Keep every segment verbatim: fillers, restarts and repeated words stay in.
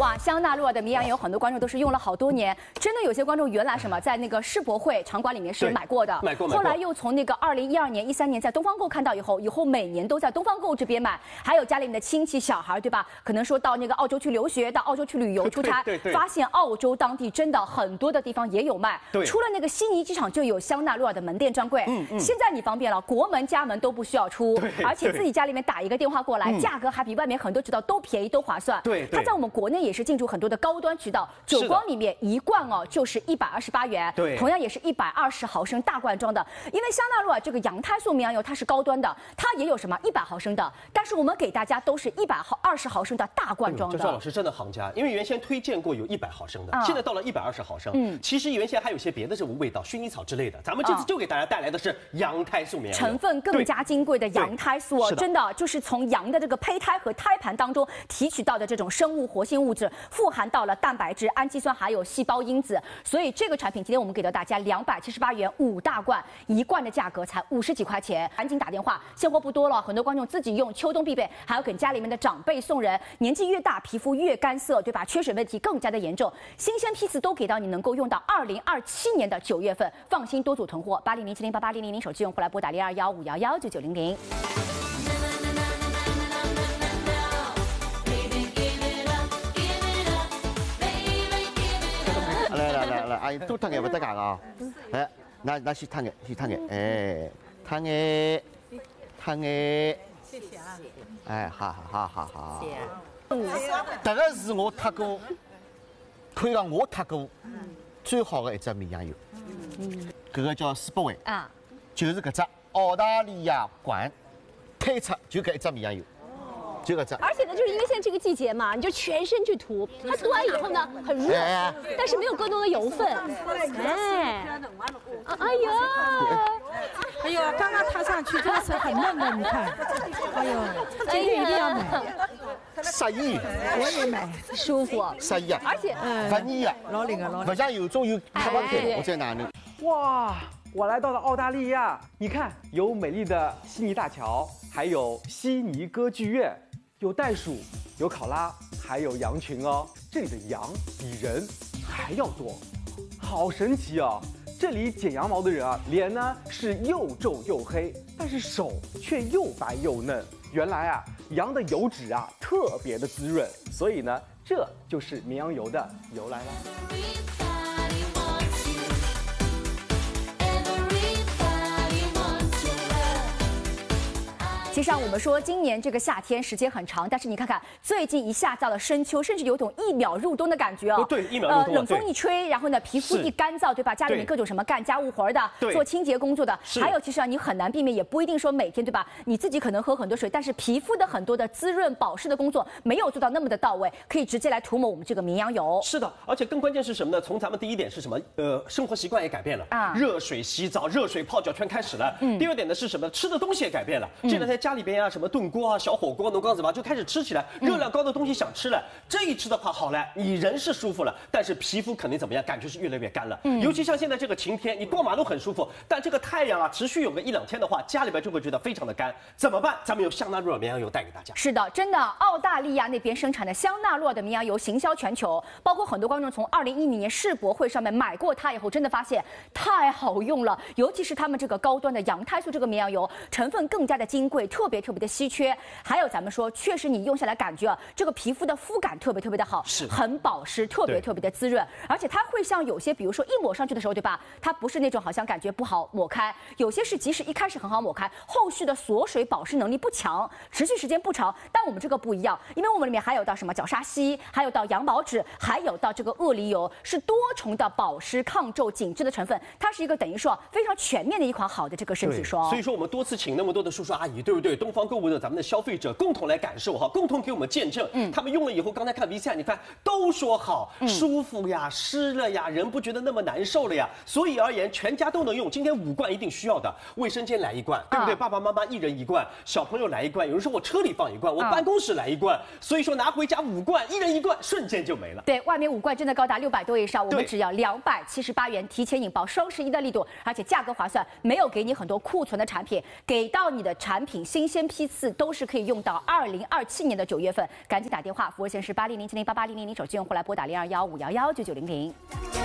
哇，香娜露尔的绵羊油，很多观众都是用了好多年，真的有些观众原来什么在那个世博会场馆里面是买过的， 买过，买过。 后来又从那个二零一二年、一三年在东方购看到以后，以后每年都在东方购这边买。还有家里面的亲戚小孩，对吧？可能说到那个澳洲去留学，到澳洲去旅游出差， 对对对发现澳洲当地真的很多的地方也有卖。 对， 除了那个悉尼机场就有香娜露尔的门店专柜。嗯嗯。现在你方便了，国门家门都不需要出，而且自己家里面打一个电话过来，嗯、价格还比外面很多渠道都便宜，都划算。 对， 它在我们国内也是进驻很多的高端渠道，久光里面一罐哦就是一百二十八元， 对， 同样也是一百二十毫升大罐装的。因为香娜露尔这个羊胎素绵羊油它是高端的，它也有什么一百毫升的，但是我们给大家都是一百毫二十毫升的大罐装的。 这赵老师真的行家，因为原先推荐过有一百毫升的，嗯、现在到了一百二十毫升。嗯，其实原先还有些别的这种味道，薰衣草之类的，咱们这次就给大家带来的是羊胎素绵羊油， 成分更加金贵的羊胎素哦，真的就是从羊的这个胚胎和胎盘当中提取到的这种生物活性物质，富含到了蛋白质、氨基酸还有细胞因子，所以这个产品今天我们给到大家两百七十八元五大罐，一罐的价格才五十几块钱，赶紧打电话，现货不多了，很多观众自己用，秋冬必备，还要给家里面的长辈送人，年纪越大皮肤越干涩，对吧？缺水问题更加的严重，新鲜批次都给到你，能够用到二零二七年的九月份，放心多组囤货，八零零七零八八零零零手机用户来拨打零二幺五幺幺九九零零。 来来来来，阿姨多烫眼不得讲啊！哎，那那先烫眼，先烫眼，哎，烫眼，烫眼。谢谢啊。哎，好好好好好。谢谢。嗯，这个是我烫过，可以讲我烫过最好的一只绵羊油。嗯。这个叫世博会啊，就是搿只澳大利亚馆推出就搿一只绵羊油。这个这， 而且呢，就是因为现在这个季节嘛，你就全身去涂，它涂完以后呢，很热，哎、但是没有更多的油分。哎，哎呦， 哎呦，刚刚踏上去真的是很嫩的，你看，哎呦，今天一定要买。 适宜， 我也买， 舒服， 适宜啊， 而且不腻啊， 老领啊，老领， 不像有种有特别甜，我在哪里？ 哇，我来到了澳大利亚，你看有美丽的悉尼大桥，还有悉尼歌剧院。有袋鼠，有考拉，还有羊群哦。这里的羊比人还要多，好神奇哦！这里剪羊毛的人啊，脸呢是又皱又黑，但是手却又白又嫩。原来啊，羊的油脂啊特别的滋润，所以呢，这就是绵羊油的由来了。 其实啊，我们说今年这个夏天时间很长，但是你看看最近一下到了深秋，甚至有种一秒入冬的感觉哦。 哦对，一秒入冬。 呃，冷风一吹，然后呢，皮肤一干燥，对吧？家里面各种什么干家务活的，做清洁工作的，还有其实啊，你很难避免，也不一定说每天对吧？你自己可能喝很多水，但是皮肤的很多的滋润保湿的工作没有做到那么的到位，可以直接来涂抹我们这个绵羊油。 是的，而且更关键是什么呢？从咱们第一点是什么？呃，生活习惯也改变了啊，热水洗澡、热水泡脚全开始了。嗯。第二点呢是什么？吃的东西也改变了。这两天家里边啊，什么炖锅啊、小火锅、浓缸子吧，就开始吃起来，热量高的东西想吃了。这一吃的话，好了，你人是舒服了，但是皮肤肯定怎么样？感觉是越来越干了。嗯，尤其像现在这个晴天，你逛马路很舒服，但这个太阳啊，持续有个一两天的话，家里边就会觉得非常的干，怎么办？咱们有香娜露尔绵羊油带给大家。 是的，真的，澳大利亚那边生产的香娜露尔的绵羊油行销全球，包括很多观众从二零一零年世博会上面买过它以后，真的发现太好用了，尤其是他们这个高端的羊胎素这个绵羊油，成分更加的金贵，特别特别的稀缺。还有咱们说，确实你用下来感觉啊，这个皮肤的肤感特别特别的好， 是很保湿，特别特别的滋润，而且它会像有些，比如说一抹上去的时候，对吧？它不是那种好像感觉不好抹开，有些是即使一开始很好抹开，后续的锁水保湿能力不强，持续时间不长。但我们这个不一样，因为我们里面还有到什么角鲨烯，还有到羊毛脂，还有到这个鳄梨油，是多重的保湿、抗皱、紧致的成分，它是一个等于说非常全面的一款好的这个身体霜。 所以说我们多次请那么多的叔叔阿姨，对不对？东方购物的咱们的消费者共同来感受哈，共同给我们见证。嗯，他们用了以后，刚才看 V C R， 你看都说好，嗯、舒服呀，湿了呀，人不觉得那么难受了呀。所以而言，全家都能用。今天五罐一定需要的，卫生间来一罐，对不对？啊、爸爸妈妈一人一罐，小朋友来一罐。有人说我车里放一罐，我办公室来一罐。啊、所以说拿回家五罐，一人一罐，瞬间就没了。 对，外面五罐真的高达六百多以上，我们只要两百七十八元，提前引爆双十一的力度，而且价格划算，没有给你很多库存的产品，给到你的产品。 新鲜批次都是可以用到二零二七年的九月份，赶紧打电话，服务线是八零零七零八八零零零，手机用户来拨打零二幺五幺幺九九零零。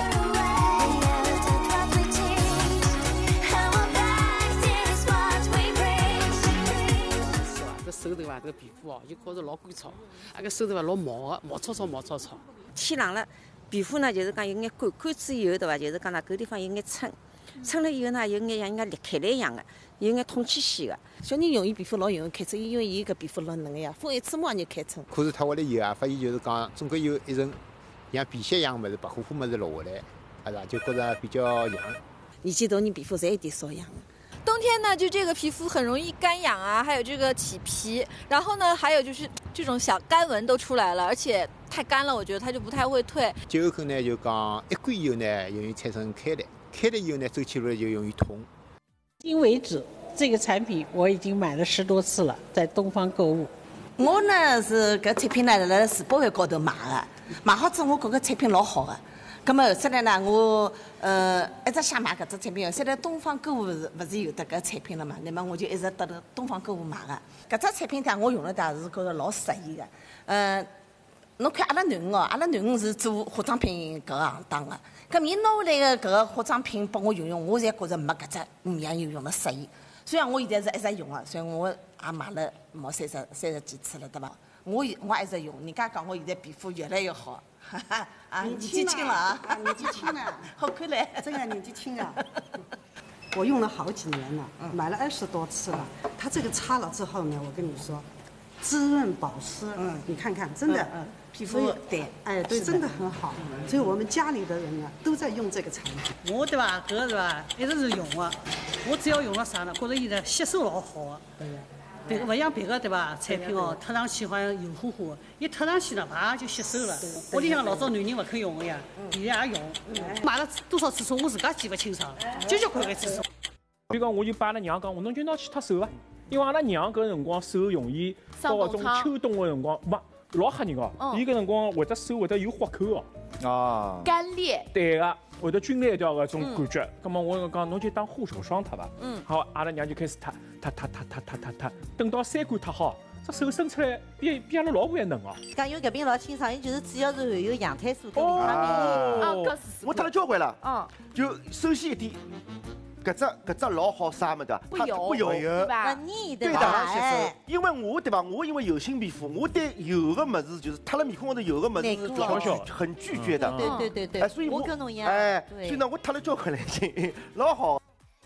手头伐，这个皮肤哦，就觉着老干燥，那个手头伐老毛个，毛糙糙毛糙糙。 天冷了，皮肤呢就是讲有眼干，干之以后对伐？就是讲那搿地方有眼撑，撑了以后呢有眼像人家裂开来一样的，有眼痛气息的。小人容易皮肤老容易开春，因为伊搿皮肤老嫩个呀，风一吹毛就开春。 可是他下来以后啊，发现就是讲总归有一层像皮屑一样物事，白乎乎物事落下来，是吧？就觉着比较痒。 年纪大人皮肤侪有点瘙痒。 冬天呢，就这个皮肤很容易干痒啊，还有这个起皮，然后呢，还有就是这种小干纹都出来了，而且太干了，我觉得它就不太会退。 久后呢，就讲一干以后呢，容易产生开裂，开裂以后呢，走起路来就容易痛。 至今为止，这个产品我已经买了十多次了，在东方购物。 我呢是搿产品呢辣世博会高头买的，买好之后我觉着产品老好的。咁么后头来呢，我呃一直想买搿只产品，现在东方购物是勿是有得搿产品了嘛？那么我就一直到了东方购物买个。搿只产品呢，我用了的是觉着老适意的。呃，侬看阿拉囡恩哦，阿拉囡恩是做化妆品搿行当的，咁伊拿下来的搿个化妆品拨我用用，我侪觉着没搿只五样有用了适意。虽然我现在是一直用的，所以我也买了毛三十三十几次了，对伐？我我一直用，人家讲我现在皮肤越来越好。啊，年纪轻了啊， 年纪轻了， 好看嘞， 真的年纪轻啊。我用了好几年了，买了二十多次了。它这个擦了之后呢，我跟你说，滋润保湿，嗯，你看看，真的， 嗯，皮肤对， 哎，对，真的很好。所以我们家里的人呢，都在用这个产品。 我对吧，搿是吧，一直是用的。我只要用了啥呢？觉着伊的吸收老好的。对呀。别个勿像别个对吧？产品哦，贴上去好像油乎乎，一贴上去呢，啪就吸收了。屋里向老早男人勿肯用的呀，现在也用。买了多少次数，我自家记勿清爽，就叫快快次数。 比如讲，我就把阿拉娘讲，我侬就拿去脱手啊，因为阿拉娘搿辰光手容易到搿种秋冬的辰光，没老吓人哦。伊搿辰光会得手会得有豁口哦。 啊。干裂。 对个。会得皲裂掉搿种感觉，咁么我讲侬就当护手霜脱伐？ 嗯， 好，阿拉娘就开始脱，脱脱脱脱脱脱脱，等到三管脱好，这手伸出来比比阿拉老婆还嫩哦。 讲因为搿边老清爽，伊就是主要是含有羊胎素跟维他命。 哦，我脱了交关了。 嗯， 就首先一点，搿只搿只老好啥么的， 不油不油， 对吧？ 不腻， 对吧？ 的，因为我对吧？我因为油性皮肤，我对油的物事就是脱了面孔高头油的物事是很很拒绝的。 对对对对。 哎，所以我跟侬一样。 哎，所以呢，我脱了交关了已经老好。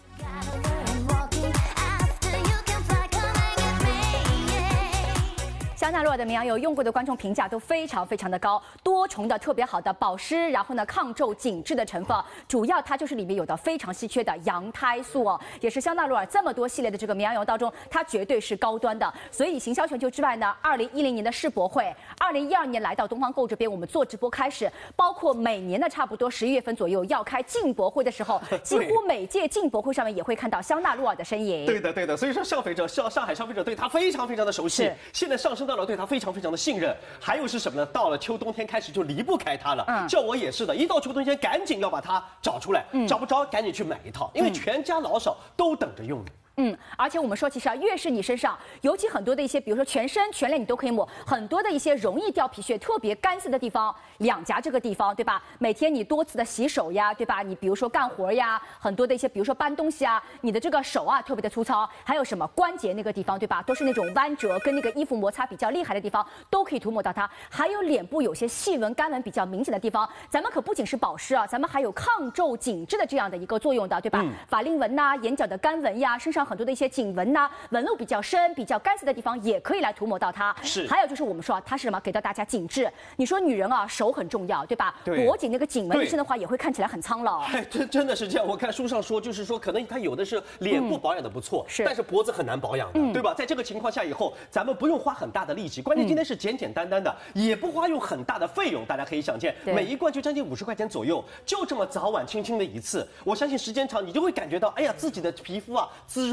香奈儿的绵羊油用过的观众评价都非常非常的高，多重的特别好的保湿，然后呢抗皱紧致的成分，主要它就是里面有的非常稀缺的羊胎素哦，也是香奈儿这么多系列的这个绵羊油当中，它绝对是高端的。所以行销全球之外呢，二零一零年的世博会，二零一二年来到东方购这边，我们做直播开始，包括每年的差不多十一月份左右要开进博会的时候，几乎每届进博会上面也会看到香奈儿的身影。 对的，对的。所以说消费者上上海消费者对它非常非常的熟悉，现在上升到了对它非常非常的信任。还有是什么呢？到了秋冬天开始就离不开它了。嗯，叫我也是的，一到秋冬天赶紧要把它找出来，嗯、找不着赶紧去买一套，因为全家老少都等着用你。 嗯，而且我们说，其实啊，越是你身上，尤其很多的一些，比如说全身、全脸你都可以抹，很多的一些容易掉皮屑、特别干涩的地方，两颊这个地方，对吧？每天你多次的洗手呀，对吧？你比如说干活呀，很多的一些，比如说搬东西啊，你的这个手啊特别的粗糙，还有什么关节那个地方，对吧？都是那种弯折跟那个衣服摩擦比较厉害的地方，都可以涂抹到它。还有脸部有些细纹、干纹比较明显的地方，咱们可不仅是保湿啊，咱们还有抗皱紧致的这样的一个作用的，对吧？嗯、法令纹呐、眼角的干纹呀，身上很多的一些颈纹呐、纹路比较深、比较干涩的地方，也可以来涂抹到它。 是。还有就是我们说啊，它是什么？给到大家紧致。你说女人啊，手很重要，对吧？对。脖颈那个颈纹一身的话，也会看起来很苍老。 哎，真真的是这样。我看书上说，就是说，可能它有的是脸部保养的不错，是、嗯，但是脖子很难保养的，嗯、对吧？在这个情况下以后，咱们不用花很大的力气，关键今天是简简单单的，嗯、也不花用很大的费用。大家可以想见，每一罐就将近五十块钱左右，就这么早晚轻轻的一次，我相信时间长，你就会感觉到，哎呀，自己的皮肤啊滋润。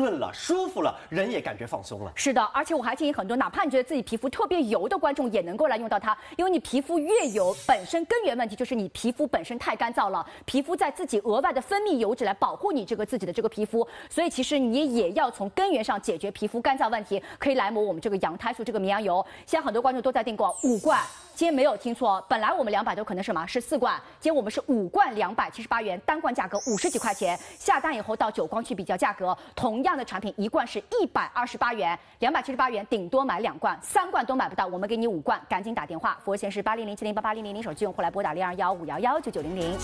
润了，舒服了，人也感觉放松了。 是的，而且我还建议很多，哪怕你觉得自己皮肤特别油的观众也能够来用到它，因为你皮肤越油，本身根源问题就是你皮肤本身太干燥了，皮肤在自己额外的分泌油脂来保护你这个自己的这个皮肤，所以其实你也要从根源上解决皮肤干燥问题，可以来抹我们这个羊胎素这个绵羊油。现在很多观众都在订购五罐。今天没有听错，本来我们两百多可能什么是四罐，今天我们是五罐两百七十八元，单罐价格五十几块钱。下单以后到九光去比较价格，同样的产品一罐是一百二十八元，两百七十八元顶多买两罐，三罐都买不到，我们给你五罐，赶紧打电话，服务线是八零零七零八八零零零，手机用户来拨打零二幺五幺幺九九零零。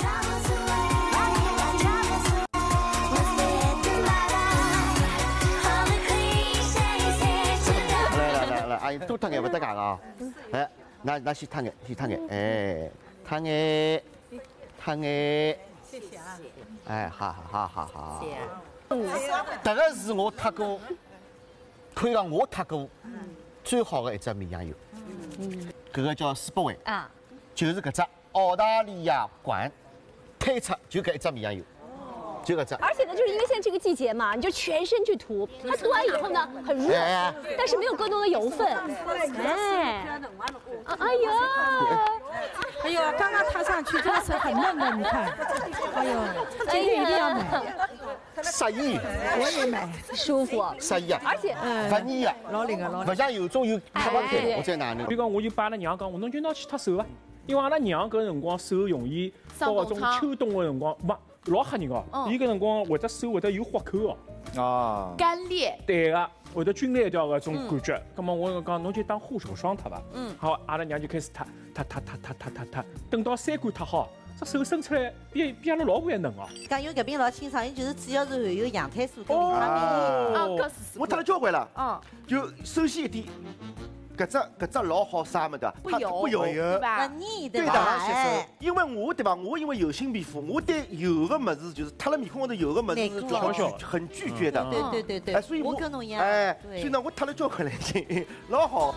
来来来来，阿姨多脱眼不得讲啊，哎。那那先烫眼，先烫眼，哎，烫眼，烫眼， 谢谢啊， 哎，好好好好好。 谢谢。 嗯，这个是我擦过，可以讲我擦过最好的一只绵羊油。嗯，这个叫斯伯维啊，就是搿只澳大利亚馆推出就搿一只绵羊油。就搿只， 而且呢，就是因为现在这个季节嘛，你就全身去涂，它涂完以后呢很热， 哎、 但是没有更多的油分。哎，啊哎呦， 哎呦，刚刚擦上去这个是很嫩的，你看，哎呦，今天一定要买。 适宜， 我也买， 舒服， 适宜啊， 而且不腻啊， 老灵个老灵， 不像有种有塌不开，我在哪里？ 比如讲，我就把阿拉娘讲，我侬就拿去脱手啊，因为阿拉娘搿辰光手容易到搿种秋冬个辰光，没。老吓人哦！伊搿辰光会得手会得有划口哦， 啊， 干裂。 对个，会得皲裂掉搿种感觉。咁么我讲侬就当护手霜脱伐？ 嗯。 好，阿拉娘就开始脱，脱脱脱脱脱脱脱，等到三罐脱好，这手伸出来比比阿拉老婆还嫩哦。 讲因为搿边老清爽，伊就是主要是含有羊胎素跟维他命。 哦，搿是。 我脱了交关了。 嗯。 就首先一点。搿只搿只老好啥么的， 不油不油对吧？ 腻对吧？ 因为我对吧，我因为油性皮肤，我对油的么子就是脱了面孔高头油的么子是很很拒绝的。 对对对对。 哎，所以我跟侬一样。 哎，所以呢，我脱了交关了已经，老好。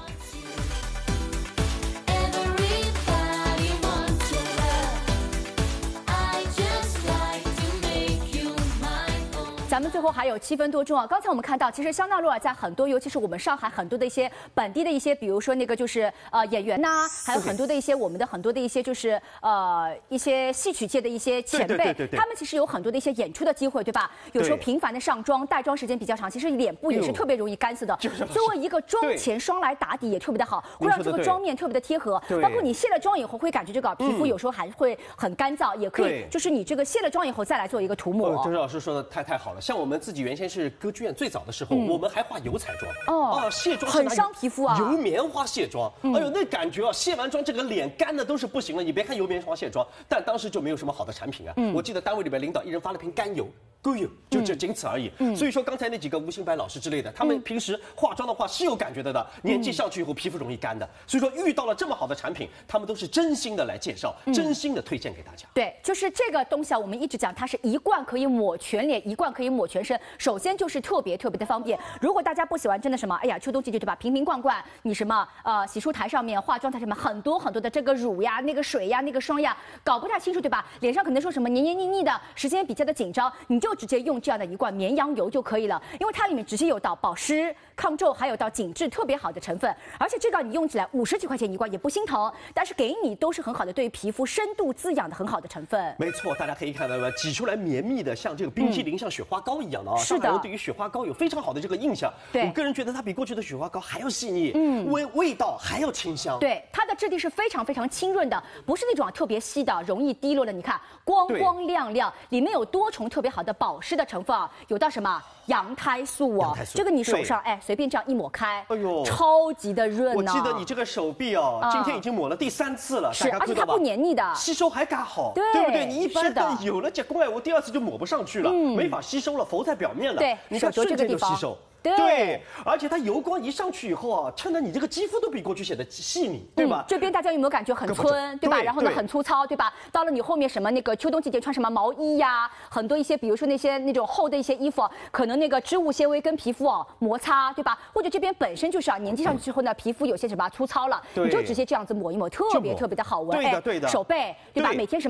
咱们最后还有七分多钟啊！刚才我们看到，其实香奈儿在很多，尤其是我们上海很多的一些本地的一些，比如说那个就是呃演员呐、啊，还有很多的一些我们的很多的一些就是呃一些戏曲界的一些前辈，他们其实有很多的一些演出的机会，对吧？有时候频繁的上妆，带妆时间比较长，其实脸部也是特别容易干涩的。作为一个妆前霜来打底也特别的好，会让这个妆面特别的贴合。包括你卸了妆以后，会感觉这个皮肤有时候还会很干燥，也可以就是你这个卸了妆以后再来做一个涂抹。 周老师说的太太好了。像我们自己原先是歌剧院最早的时候， 嗯、 我们还化油彩妆哦， 啊，卸妆很伤皮肤啊， 油棉花卸妆，嗯、哎呦，那感觉啊，卸完妆这个脸干的都是不行了。你别看油棉花卸妆，但当时就没有什么好的产品啊。嗯、我记得单位里边领导一人发了瓶甘油。够有，就就仅此而已。嗯、所以说刚才那几个吴兴白老师之类的，他们平时化妆的话是有感觉的的，嗯、年纪上去以后皮肤容易干的。所以说遇到了这么好的产品，他们都是真心的来介绍，嗯、真心的推荐给大家。 对，就是这个东西啊，我们一直讲，它是一罐可以抹全脸，一罐可以抹全身。首先就是特别特别的方便。如果大家不喜欢真的什么，哎呀，秋冬季节对吧，瓶瓶罐罐，你什么呃洗漱台上面、化妆台上面很多很多的这个乳呀、那个水呀、那个霜呀，搞不太清楚对吧？脸上可能说什么黏黏腻腻的，时间比较的紧张，你就直接用这样的一罐绵羊油就可以了，因为它里面直接有到保湿、抗皱，还有到紧致特别好的成分，而且这个你用起来五十几块钱一罐也不心疼，但是给你都是很好的对于皮肤深度滋养的很好的成分。 没错，大家可以看到吧，挤出来绵密的，像这个冰淇淋、嗯、像雪花膏一样的啊。 是的。 上海人对于雪花膏有非常好的这个印象。 对。 我个人觉得它比过去的雪花膏还要细腻，嗯，味味道还要清香。 对，它的质地是非常非常清润的，不是那种、啊、特别稀的、容易滴落的。你看，光光亮亮，里面有多重特别好的保湿的成分啊，有到什么？羊胎素哦，这个你手上哎随便这样一抹开，哎呦，超级的润呢。我记得你这个手臂哦，啊、今天已经抹了第三次了， 是，而且它不黏腻的， 吸收还嘎好， 对， 对不对？你一般的有了结棍，我第二次就抹不上去了，嗯、没法吸收了，浮在表面了。 对， 你看瞬间就吸收。 对, 对，而且它油光一上去以后啊，衬得你这个肌肤都比过去显得细腻，对吧？ 嗯、这边大家有没有感觉很皴，对吧？ 对然后呢很粗糙，对吧？到了你后面什么那个秋冬季节穿什么毛衣呀、啊，很多一些比如说那些那种厚的一些衣服，可能那个织物纤维跟皮肤哦摩擦，对吧？或者这边本身就是啊年纪上去之后呢，皮肤有些什么粗糙了，你就直接这样子抹一抹，特别特别的好闻。 对的对的。 手背对吧？每天什么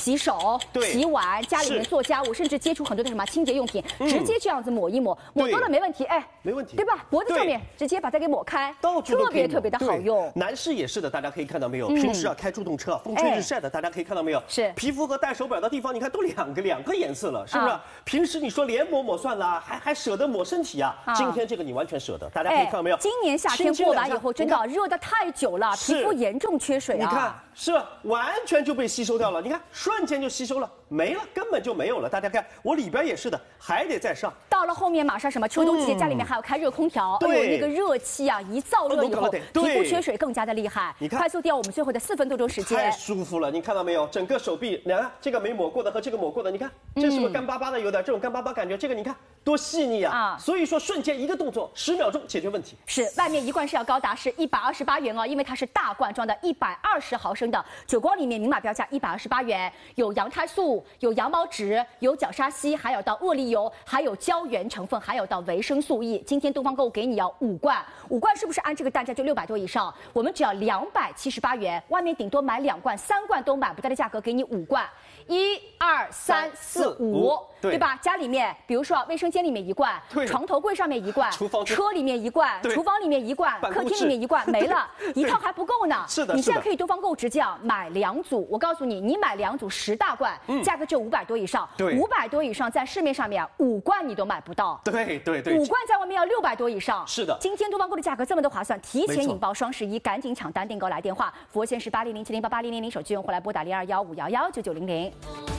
洗手、洗碗，家里面做家务，甚至接触很多的什么清洁用品，直接这样子抹一抹，抹多了没问题，哎， 没问题， 对吧？脖子上面直接把它给抹开， 到处特别特别的好用。 男士也是的，大家可以看到没有？平时啊开助动车，风吹日晒的，大家可以看到没有？ 是皮肤和戴手表的地方，你看都两个两个颜色了，是不是？平时你说连抹抹算了，还还舍得抹身体啊？今天这个你完全舍得，大家可以看到没有？ 今年夏天过完以后，真的热得太久了，皮肤严重缺水啊！ 你看，是吧？完全就被吸收掉了，你看，瞬间就吸收了，没了，根本就没有了。大家看，我里边也是的，还得再上。 到了后面马上什么秋冬季节，家里面还要开热空调，哎呦，那个热气啊，一燥热以后，皮肤缺水更加的厉害。 你看， 快速掉我们最后的四分多钟时间， 太舒服了，你看到没有？整个手臂，你看这个没抹过的和这个抹过的，你看这是不是干巴巴的？有点这种干巴巴感觉，这个你看多细腻啊！啊，所以说瞬间一个动作，十秒钟解决问题。 是，外面一罐是要高达是一百二十八元哦，因为它是大罐装的，一百二十毫升的久光里面明码标价一百二十八元，有羊胎素，有羊毛脂，有角鲨烯，还有到鳄梨油，还有胶原成分，还有到维生素 E。今天东方购物给你要五罐，五罐是不是按这个单价就六百多以上？我们只要两百七十八元，外面顶多买两罐、三罐都买不到的价格，给你五罐，一二三四五。对吧？家里面，比如说卫生间里面一罐，床头柜上面一罐， 厨房车里面一罐，厨房里面一罐，客厅里面一罐，没了，一套还不够呢。 是的， 你现在可以东方购物直接啊买两组，我告诉你，你买两组十大罐，价格就五百多以上，五百多以上在市面上面五罐你都买不到。 对对对， 五罐在外面要六百多以上。 是的， 今天东方购的价格这么的划算，提前引爆双十一，赶紧抢单订购来电话，服务线是八零零七零八八零零零，手机用户来拨打零二幺五幺幺九九零零。